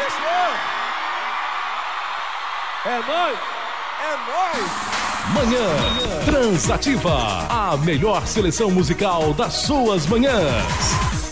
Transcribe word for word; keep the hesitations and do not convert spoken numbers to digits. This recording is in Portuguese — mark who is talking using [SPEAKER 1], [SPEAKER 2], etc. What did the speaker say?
[SPEAKER 1] É nóis! É nóis!
[SPEAKER 2] Manhã Transativa, a melhor seleção musical das suas manhãs.